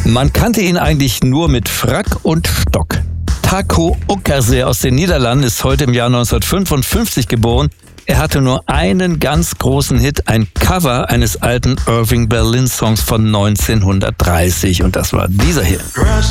Man kannte ihn eigentlich nur mit Frack und Stock. Taco Ockerse aus den Niederlanden ist heute im Jahr 1955 geboren. Er hatte nur einen ganz großen Hit, ein Cover eines alten Irving Berlin Songs von 1930 und das war dieser hier.